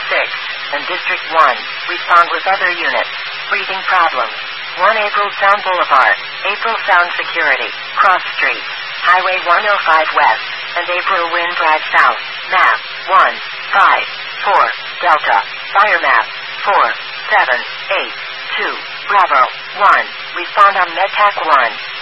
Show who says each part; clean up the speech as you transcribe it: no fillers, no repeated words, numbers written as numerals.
Speaker 1: 6, and District 1, respond with other units. Breathing problems. 1 April Sound Boulevard, April Sound Security, Cross Street, Highway 105 West, and April Wind Drive South. Map 1, 5, 4, Delta. Fire map 4, 7, 8, 2, Bravo 1. Respond on MedTac 1.